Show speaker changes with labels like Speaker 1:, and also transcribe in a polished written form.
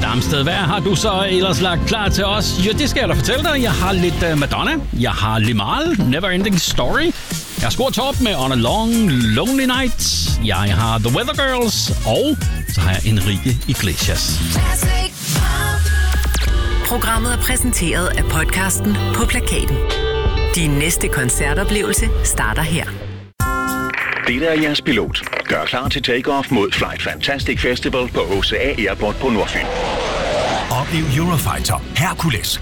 Speaker 1: Damsted, hvad har du så ellers lagt klar til os? Jo, det skal jeg da fortælle dig. Jeg har lidt Madonna. Jeg har Limahl, Neverending Story. Jeg har Skor Torp med On a Long Lonely Night. Jeg har The Weather Girls. Og så har jeg Enrique Iglesias.
Speaker 2: Programmet er præsenteret af podcasten På Plakaten. Din næste koncertoplevelse starter her.
Speaker 3: Det er jeres pilot. Gør klar til take-off mod Flight Fantastic Festival på OCA Airport på Nordfyn.
Speaker 4: Oplev Eurofighter, Hercules,